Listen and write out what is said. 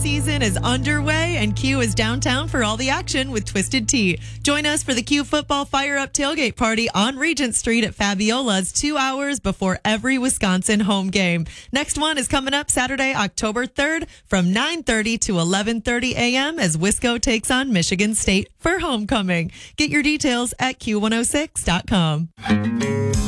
season is underway, and Q is downtown for all the action with Twisted Tea. Join us for the Q Football Fire Up Tailgate Party on Regent Street at Fabiola's 2 hours before every Wisconsin home game. Next one is coming up Saturday, October 3rd from 9:30 to 11:30 a.m. as Wisco takes on Michigan State for homecoming. Get your details at Q106.com.